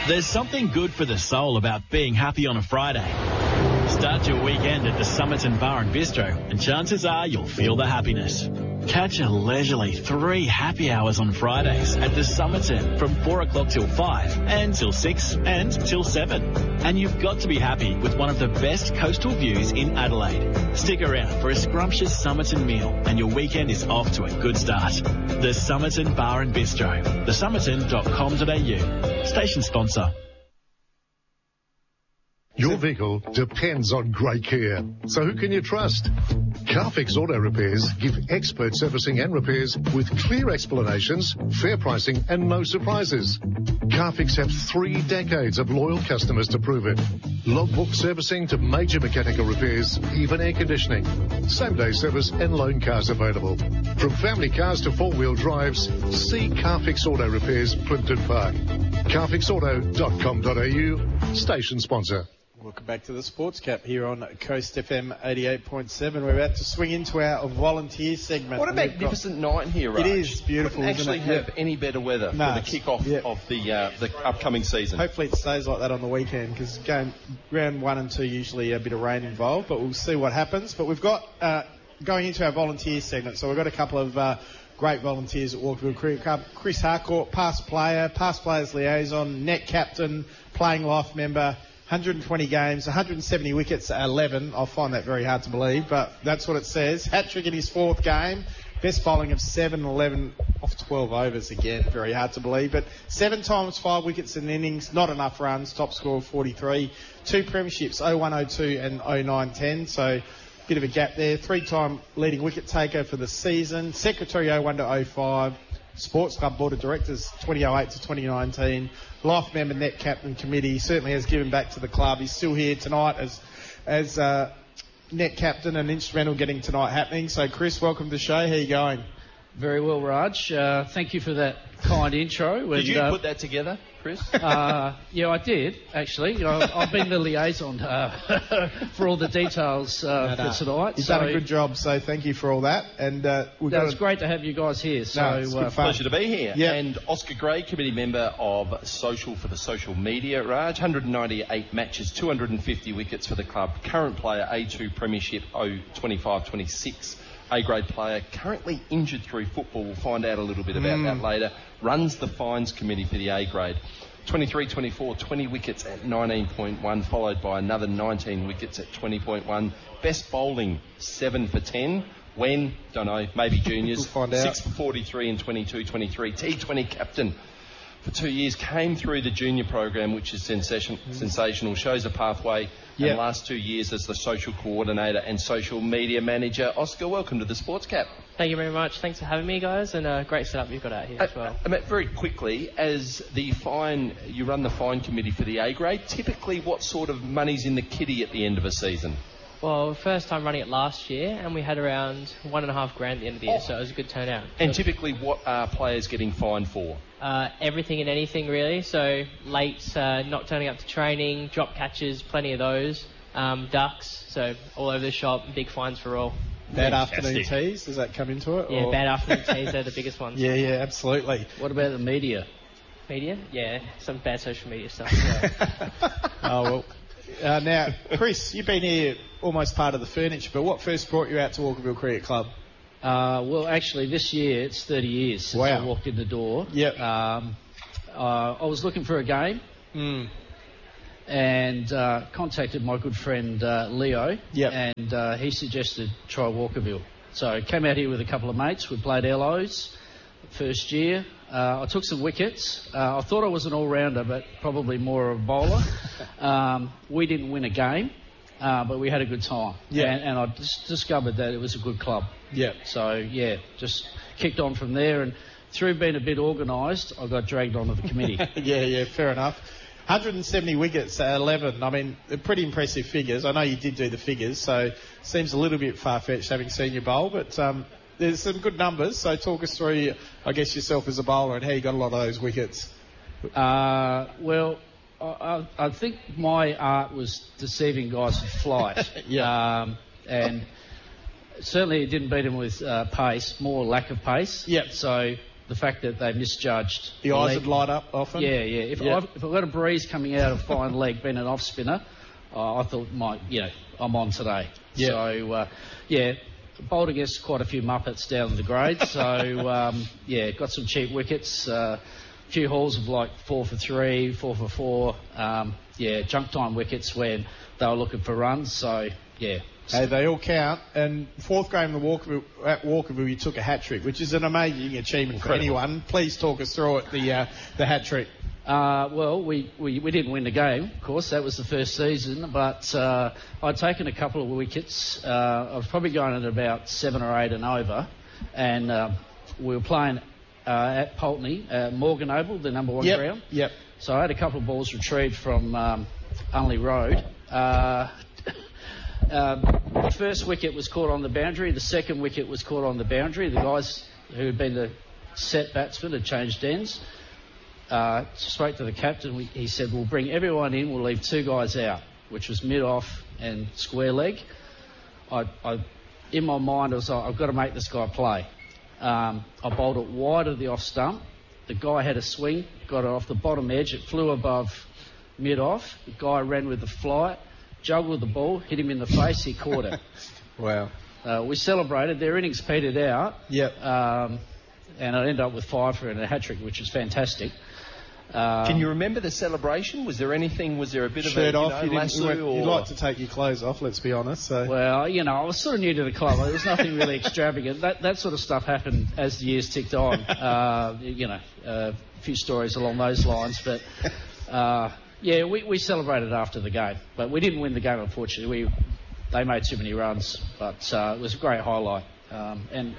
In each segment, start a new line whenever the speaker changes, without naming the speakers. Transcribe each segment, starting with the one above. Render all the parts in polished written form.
There's something good for the soul about being happy on a Friday. Start your weekend at the Somerton Bar and Bistro, and chances are you'll feel the happiness. Catch a leisurely 3 happy hours on Fridays at the Somerton from 4 o'clock till 5 and till 6 and till 7. And you've got to be happy with one of the best coastal views in Adelaide. Stick around for a scrumptious Somerton meal and your weekend is off to a good start. The Somerton Bar and Bistro, thesomerton.com.au. Station sponsor.
Your vehicle depends on great care. So who can you trust? Carfix Auto Repairs give expert servicing and repairs with clear explanations, fair pricing and no surprises. Carfix have 3 decades of loyal customers to prove it. Logbook servicing to major mechanical repairs, even air conditioning. Same-day service and loan cars available. From family cars to 4-wheel drives, see Carfix Auto Repairs, Plimpton Park. carfixauto.com.au, station sponsor.
Welcome back to the Sports Cap here on Coast FM 88.7. We're about to swing into our volunteer segment.
What a magnificent night here, Raj.
It is beautiful.
Couldn't actually have any better weather for the kick-off of the upcoming season.
Hopefully it stays like that on the weekend, because round 1 and 2 usually a bit of rain involved, but we'll see what happens. But we've got, going into our volunteer segment, so we've got a couple of great volunteers at Walkerville Cricket Club. Chris Harcourt, past players liaison, net captain, playing life member, 120 games, 170 wickets at 11. I find that very hard to believe, but that's what it says. Hat-trick in his 4th game. Best bowling of 7-11 off 12 overs again. Very hard to believe, but 7 times 5 wickets in innings, not enough runs. Top score of 43. 2 premierships, 01-02 and 09-10. So bit of a gap there. 3-time leading wicket taker for the season. Secretary 01-05. Sports Club Board of Directors 2008 to 2019. Life member, net captain committee. Certainly has given back to the club. He's still here tonight as net captain and instrumental getting tonight happening. So Chris, welcome to the show. How are you going?
Very well, Raj. Thank you for that kind intro.
Did you put that together, Chris?
Yeah, I did, actually. I've been the liaison for all the details for tonight.
You've done a good job, so thank you for all that. And
it's great to have you guys here. So
it's a pleasure to be here. Yep. And Oscar Gray, committee member of social for the social media, Raj. 198 matches, 250 wickets for the club. Current player, A2 Premiership 025-26. A-grade player, currently injured through football. We'll find out a little bit about that later. Runs the fines committee for the A-grade. 23-24, 20 wickets at 19.1, followed by another 19 wickets at 20.1. Best bowling, 7 for 10. When? Don't know, maybe juniors.
We'll find out.
6 for 43 and 22-23. T20 captain for 2 years. Came through the junior program, which is sensational. Shows a pathway. Yep. And last 2 years as the social coordinator and social media manager. Oscar, welcome to the Sports Cap.
Thank you very much. Thanks for having me, guys, and great setup you've got out here as well.
Very quickly, as you run the fine committee for the A-grade, typically what sort of money's in the kitty at the end of a season?
Well, first time running it last year, and we had around $1.5 grand at the end of the year, so it was a good turnout.
And typically, what are players getting fined for?
Everything and anything, really. So late, not turning up to training, drop catches, plenty of those, ducks, so all over the shop, big fines for all.
Bad afternoon teas, does that come into it?
Yeah, bad afternoon teas are the biggest ones.
Yeah, absolutely.
What about the media?
Media? Yeah, some bad social media stuff.
Oh, well. Now, Chris, you've been here almost part of the furniture, but what first brought you out to Walkerville Cricket Club?
Well, actually, this year it's 30 years since I walked in the door.
Yep.
I was looking for a game and contacted my good friend Leo, and he suggested try Walkerville. So I came out here with a couple of mates. We played LOs first year. I took some wickets. I thought I was an all-rounder, but probably more of a bowler. We didn't win a game, but we had a good time. Yeah. And I just discovered that it was a good club.
Yeah.
So, just kicked on from there. And through being a bit organised, I got dragged onto the committee.
Yeah, fair enough. 170 wickets at 11. I mean, they're pretty impressive figures. I know you did do the figures, so it seems a little bit far-fetched having seen you bowl, but there's some good numbers. So talk us through, I guess, yourself as a bowler and how you got a lot of those wickets.
Well, I think my art was deceiving guys with flight. And certainly it didn't beat them with pace, more lack of pace.
Yep.
So the fact that they misjudged
the eyes would light up often.
Yeah. If I've got a breeze coming out of fine leg, being an off spinner, I thought, I'm on today.
Yeah.
So, bowled against quite a few muppets down in the grade. So, got some cheap wickets. A few hauls of like 4 for 3, 4 for 4. Junk time wickets when they were looking for runs. So, yeah.
Hey, they all count. And fourth game at Walkerville, you took a hat-trick, which is an amazing achievement for anyone. Please talk us through it, the hat-trick.
Well, we didn't win the game, of course. That was the first season. But I'd taken a couple of wickets. I was probably going at about 7 or 8 and over. And we were playing at Pulteney, Morgan Oval, the number 1 ground.
Yep.
So I had a couple of balls retrieved from Unley Road. The first wicket was caught on the boundary. The second wicket was caught on the boundary. The guys who had been the set batsmen had changed ends. Spoke to the captain. He said, we'll bring everyone in. We'll leave 2 guys out, which was mid-off and square leg. In my mind, I was like, I've got to make this guy play. I bowled it wide of the off stump. The guy had a swing, got it off the bottom edge. It flew above mid-off. The guy ran with the flight, juggled the ball, hit him in the face. He caught it.
Wow.
We celebrated. Their innings petered out.
Yep.
And I ended up with 5 for a hat-trick, which was fantastic.
Can you remember the celebration? Was there a bit
shirt
of a
off? You'd like to take your clothes off, let's be honest. So.
Well, I was sort of new to the club. There was nothing really extravagant. That sort of stuff happened as the years ticked on. A few stories along those lines. But, we celebrated after the game. But we didn't win the game, unfortunately. They made too many runs. But it was a great highlight. And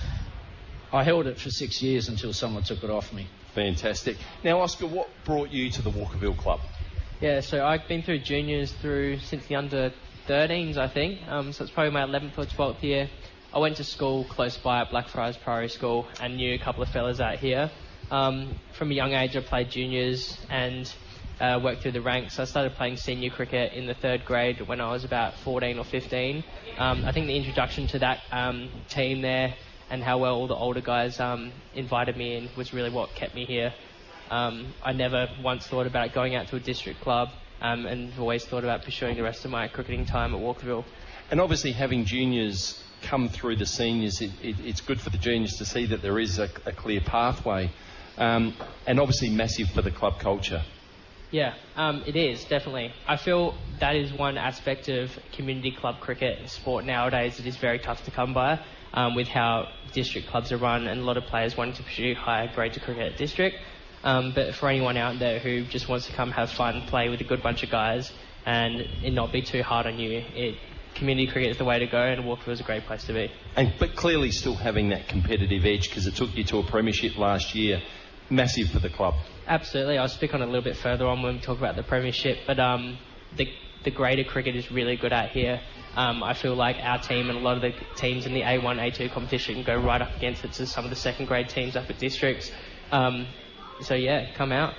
I held it for 6 years until someone took it off me.
Fantastic. Now, Oscar, what brought you to the Walkerville Club?
Yeah, so I've been through juniors since the under 13s, I think. So it's probably my 11th or 12th year. I went to school close by at Blackfriars Priory School and knew a couple of fellas out here. From a young age, I played juniors and worked through the ranks. I started playing senior cricket in the 3rd grade when I was about 14 or 15. I think the introduction to that team there and how well all the older guys invited me in was really what kept me here. I never once thought about going out to a district club and always thought about pursuing the rest of my cricketing time at Walkerville.
And obviously having juniors come through the seniors, it's good for the juniors to see that there is a clear pathway, and obviously massive for the club culture.
Yeah, it is, definitely. I feel that is one aspect of community club cricket and sport nowadays that is very tough to come by, with how district clubs are run and a lot of players wanting to pursue higher grades of cricket at district. But for anyone out there who just wants to come have fun, play with a good bunch of guys and it not be too hard on you, community cricket is the way to go, and Walkerville is a great place to be. But
clearly still having that competitive edge, because it took you to a premiership last year. Massive for the club. Absolutely. I'll speak on it a little bit further on when we talk about the premiership, but the greater cricket is really good out here. I feel like our team and a lot of the teams in the A1, A2 competition go right up against it to some of the second grade teams up at districts. So yeah, come out.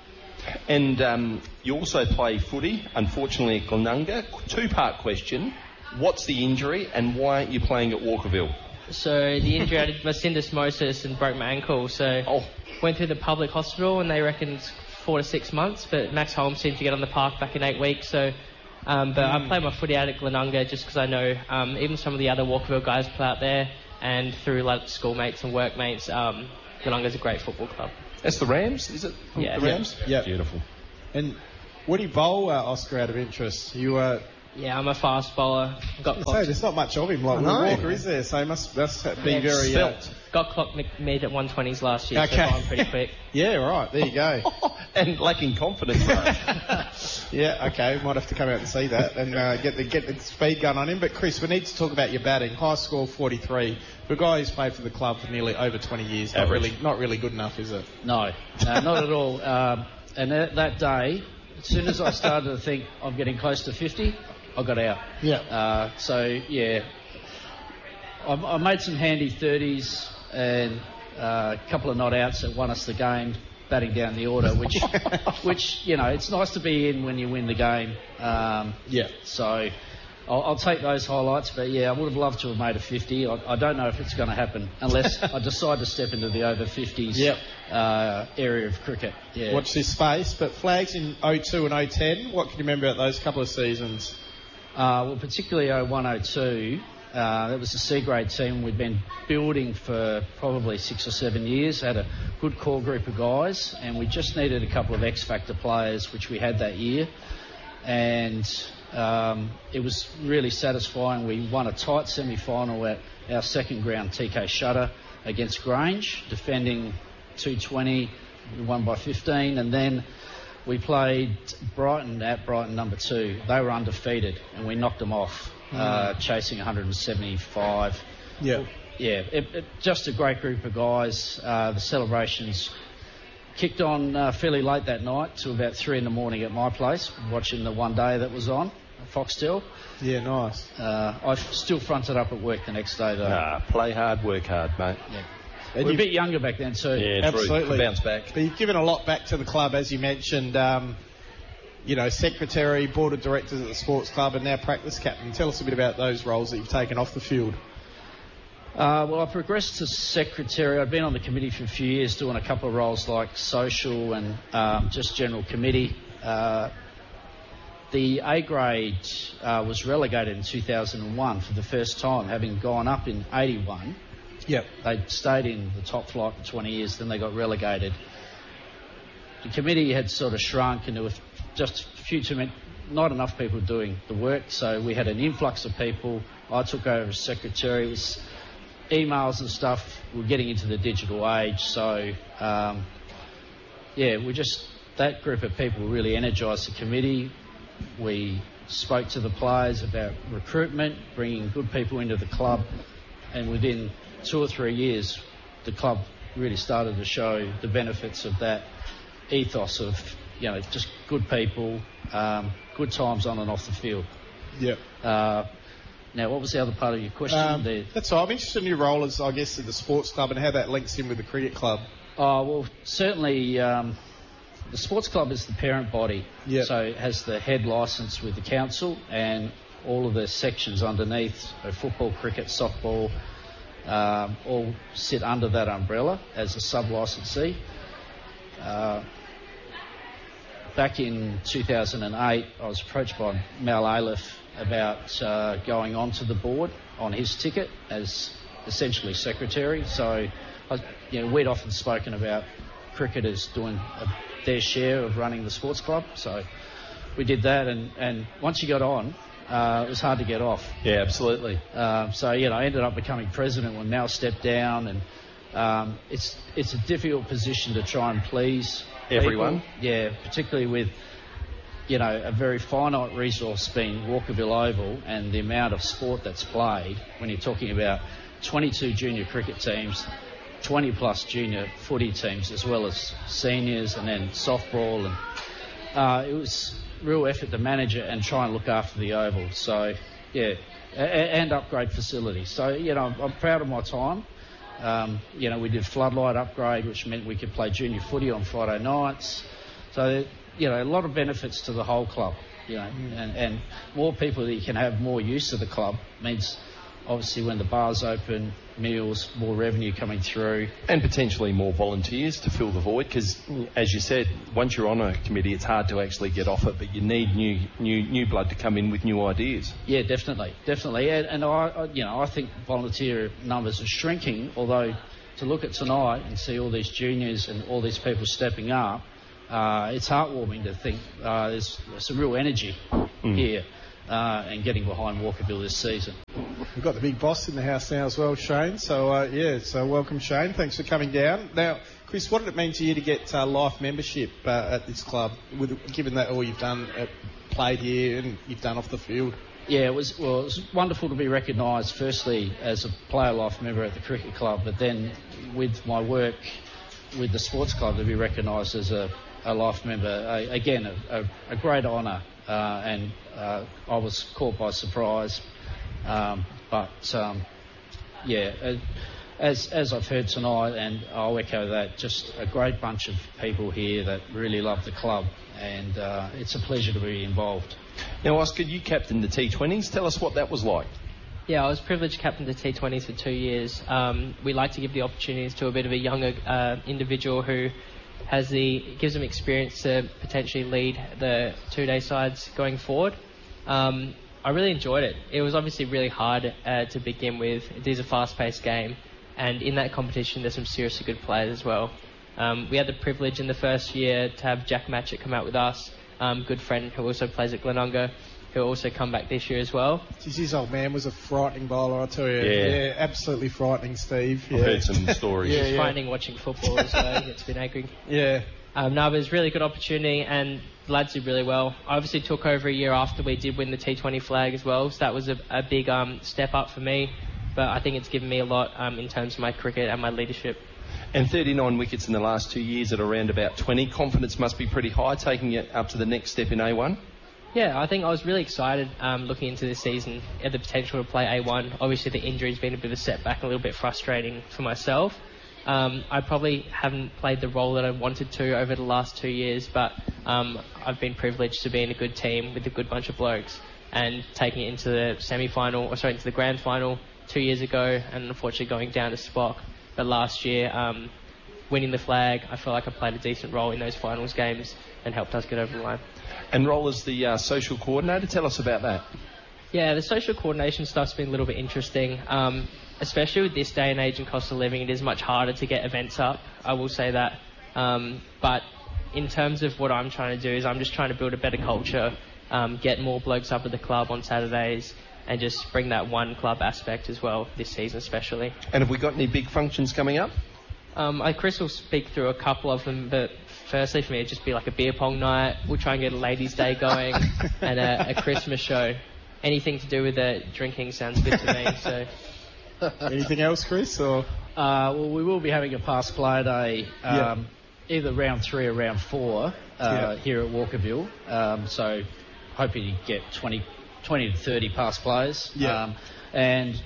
And you also play footy, unfortunately at Glenunga. 2-part question. What's the injury and why aren't you playing at Walkerville? So the injury, I did my syndesmosis and broke my ankle. So went through the public hospital and they reckoned 4 to 6 months. But Max Holmes seemed to get on the park back in 8 weeks. So, but I played my footy out at Glenunga just because I know even some of the other Walkerville guys play out there, and through like schoolmates and workmates, Glenunga's a great football club. That's the Rams, is it? Yeah. The Rams?
Yeah.
Beautiful.
And what do you bowl, Oscar, out of interest?
Yeah, I'm a fast bowler. Got clocked.
There's not much of him like Walker, is there? So must be very...
Got clocked mid at 120s last year, so I'm pretty quick.
Yeah, right, there you go.
And lacking confidence, right?
Yeah, okay, might have to come out and see that and get the speed gun on him. But Chris, we need to talk about your batting. High score 43. For a guy who's played for the club for nearly over 20 years, not really good enough, is it?
No, not at all. And that day, as soon as I started to think I'm getting close to 50, I got out.
Yeah.
I made some handy 30s and a couple of not outs that won us the game, batting down the order, which it's nice to be in when you win the game. So I'll take those highlights, but yeah, I would have loved to have made a 50. I don't know if it's going to happen unless I decide to step into the over 50s area of cricket. Yeah.
Watch this space. But flags in 02 and 010, what can you remember about those couple of seasons?
Well, particularly 01-02, that was the C-grade team we'd been building for probably 6 or 7 years, had a good core group of guys, and we just needed a couple of X-factor players, which we had that year. And it was really satisfying. We won a tight semi-final at our second ground, TK Shutter, against Grange, defending 220. We won by 15, and then we played Brighton at Brighton number 2. They were undefeated, and we knocked them off, chasing 175.
Yeah.
Yeah, just a great group of guys. The celebrations kicked on fairly late that night to about 3 a.m. at my place, watching the one day that was on, Foxtel.
Yeah, nice.
I still fronted up at work the next day, though.
Play hard, work hard, mate.
Yeah. We were a bit younger back then, too.
Yeah,
absolutely.
True. Bounce back.
But you've given a lot back to the club, as you mentioned. Secretary, board of directors at the sports club, and now practice captain. Tell us a bit about those roles that you've taken off the field.
Well, I progressed to secretary. I'd been on the committee for a few years, doing a couple of roles like social and just general committee. The A grade was relegated in 2001 for the first time, having gone up in 81.
Yep.
They stayed in the top flight for 20 years, then they got relegated. The committee had sort of shrunk, and there were just not enough people doing the work, so we had an influx of people. I took over as secretary. It was emails and stuff. We're getting into the digital age, so that group of people really energised the committee. We spoke to the players about recruitment, bringing good people into the club, and within 2 or 3 years, the club really started to show the benefits of that ethos of, just good people, good times on and off the field.
Yeah.
Now, what was the other part of your question?
That's all. I'm interested in your role as, I guess, at the sports club and how that links in with the cricket club.
Oh, well, certainly the sports club is the parent body.
Yep.
So it has the head licence with the council and all of the sections underneath, football, cricket, softball, all sit under that umbrella as a sub-licensee. Back in 2008, I was approached by Mal Aleph about going on to the board on his ticket as essentially secretary. So, we'd often spoken about cricketers doing their share of running the sports club. So we did that, and once you got on, it was hard to get off.
Yeah, absolutely.
I ended up becoming president when Mal stepped down, and it's a difficult position to try and please
everyone.
People. Yeah, particularly with a very finite resource being Walkerville Oval and the amount of sport that's played. When you're talking about 22 junior cricket teams, 20 plus junior footy teams, as well as seniors, and then softball, and it was real effort to manage it and try and look after the oval. So, yeah, and upgrade facilities. So, I'm proud of my time. We did floodlight upgrade, which meant we could play junior footy on Friday nights. So, a lot of benefits to the whole club, and more people that you can have more use of the club means obviously when the bar's open, meals, more revenue coming through.
And potentially more volunteers to fill the void, because, as you said, once you're on a committee, it's hard to actually get off it, but you need new blood to come in with new ideas.
Yeah, definitely. And I think volunteer numbers are shrinking, although to look at tonight and see all these juniors and all these people stepping up, it's heartwarming to think there's some real energy here and getting behind Walkerville this season.
We've got the big boss in the house now as well, Shane. So, so welcome, Shane. Thanks for coming down. Now, Chris, what did it mean to you to get life membership at this club, given that all you've done, played here and you've done off the field?
Yeah, it was wonderful to be recognised, firstly, as a player life member at the cricket club, but then with my work with the sports club to be recognised as a life member. Again, a great honour, and I was caught by surprise. As I've heard tonight, and I'll echo that, just a great bunch of people here that really love the club, and it's a pleasure to be involved.
Now, Oscar, you captained the T20s. Tell us what that was like.
Yeah, I was privileged to captain the T20s for 2 years. We like to give the opportunities to a bit of a younger individual who gives them experience to potentially lead the 2-day sides going forward. I really enjoyed it. It was obviously really hard to begin with. It is a fast-paced game, and in that competition there's some seriously good players as well. We had the privilege in the first year to have Jack Matchett come out with us, good friend who also plays at Glenunga, who'll also come back this year as well.
His old man was a frightening bowler, I tell you. Yeah, absolutely frightening, Steve.
I've heard some stories.
It's frightening watching football as well. It's been angry.
Yeah.
No, but it was a really good opportunity, and the lads did really well. I obviously took over a year after we did win the T20 flag as well, so that was a big step up for me. But I think it's given me a lot in terms of my cricket and my leadership.
And 39 wickets in the last 2 years at around about 20. Confidence must be pretty high, taking it up to the next step in A1.
Yeah, I think I was really excited looking into this season at the potential to play A1. Obviously, the injury's been a bit of a setback, a little bit frustrating for myself. I probably haven't played the role that I wanted to over the last 2 years, but I've been privileged to be in a good team with a good bunch of blokes and taking it into the into the grand final 2 years ago, and unfortunately going down to Spock. But last year, winning the flag, I feel like I played a decent role in those finals games and helped us get over the line.
And role as the social coordinator, tell us about that.
Yeah, the social coordination stuff's been a little bit interesting. Especially with this day and age and cost of living, it is much harder to get events up, I will say that. But in terms of what I'm trying to do is I'm just trying to build a better culture, get more blokes up at the club on Saturdays, and just bring that one club aspect as well this season especially.
And have we got any big functions coming up?
Chris will speak through a couple of them, but firstly for me it'd just be like a beer pong night. We'll try and get a ladies' day going and a Christmas show. Anything to do with drinking sounds good to me. So.
Anything else, Chris? Or
well, we will be having a pass play day, either round 3 or round 4 here at Walkerville. So hoping to get 20 to 30 pass plays. And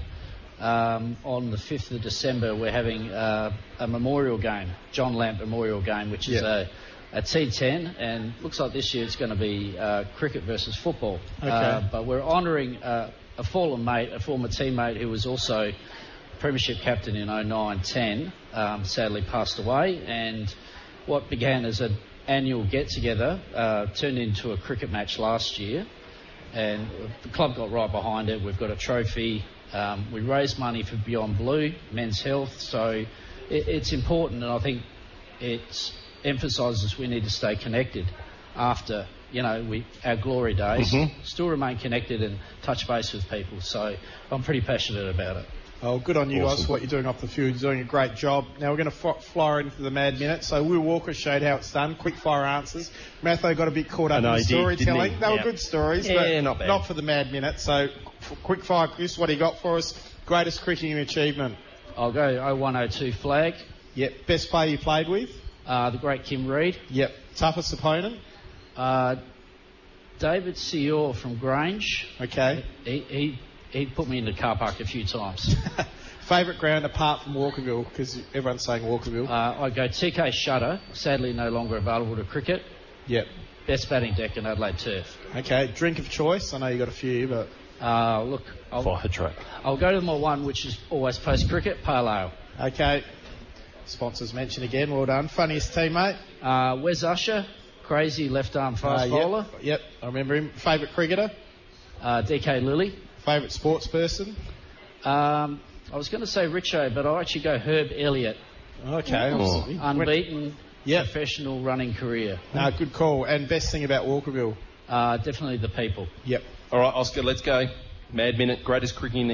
on the 5th of December we're having a memorial game, John Lamp Memorial Game, which is a T10, and looks like this year it's going to be cricket versus football.
Okay.
But we're honouring a fallen mate, a former teammate who was also premiership captain in 09-10, sadly passed away, and what began as an annual get-together turned into a cricket match last year, and the club got right behind it. We've got a trophy. We raised money for Beyond Blue, Men's Health, so it's important, and I think it emphasises we need to stay connected after, our glory days, still remain connected and touch base with people. So I'm pretty passionate about it.
Oh, good on you guys for what you're doing off the field. You're doing a great job. Now we're going to fly into the Mad Minute. So Will Walker showed how it's done. Quick fire answers. Matho got a bit caught up in the storytelling. They were good stories, but
not bad.
Not for the Mad Minute. So quick fire, Chris, what do you got for us? Greatest cricketing achievement?
I'll go 01-02 flag.
Yep. Best player you played with?
The great Kim Reid.
Yep. Toughest opponent?
David Seor from Grange.
Okay.
He put me in the car park a few times.
Favourite ground apart from Walkerville, because everyone's saying Walkerville?
I go TK Shutter, sadly no longer available to cricket.
Yep.
Best batting deck in Adelaide Turf.
Okay. Drink of choice? I know you got a few, but...
I'll go to my one, which is always post-cricket, pale ale.
Okay. Sponsors mentioned again, well done. Funniest teammate?
Wes Usher, crazy left-arm fast bowler.
Yep, I remember him. Favourite cricketer?
DK Lilly.
Favourite sports person?
I was going to say Richo, but I'll actually go Herb Elliott.
Okay.
Unbeaten professional running career.
No, good call. And best thing about Walkerville?
Definitely the people.
Yep.
All right, Oscar, let's go. Mad Minute, greatest cricketing